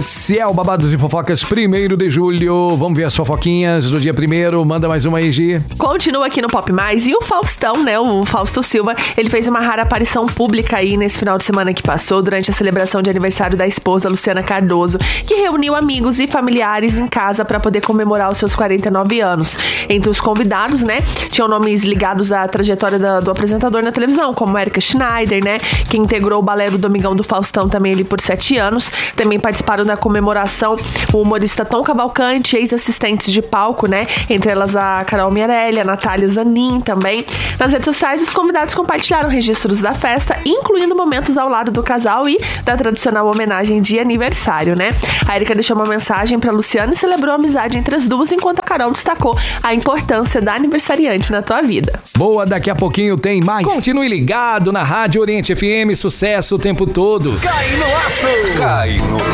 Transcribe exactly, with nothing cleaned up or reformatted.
Esse é o Babados e Fofocas, primeiro de julho. Vamos ver as fofoquinhas do dia primeiro. Manda mais uma aí, Gi. Continua aqui no Pop Mais. E o Faustão, né? O Fausto Silva, ele fez uma rara aparição pública aí nesse final de semana que passou, durante a celebração de aniversário da esposa, Luciana Cardoso, que reuniu amigos e familiares em casa para poder comemorar os seus quarenta e nove anos. Entre os convidados, né, tinham nomes ligados à trajetória da, do apresentador na televisão, como Érica Schneider, né, que integrou o balé do Domingão do Faustão também ali por sete anos. Também participaram da comemoração o humorista Tom Cavalcante, ex-assistentes de palco, né, entre elas a Carol Meirelli, a Natália Zanin também. Nas redes sociais, os convidados compartilharam registros da festa, incluindo momentos ao lado do casal e da tradicional homenagem de aniversário, né. A Érica deixou uma mensagem para Luciana e celebrou a amizade entre as duas, enquanto a Carol destacou a importância da aniversariante na tua vida. Boa, daqui a pouquinho tem mais. Continue ligado na Rádio Oriente F M, sucesso o tempo todo. Cai no aço! Cai no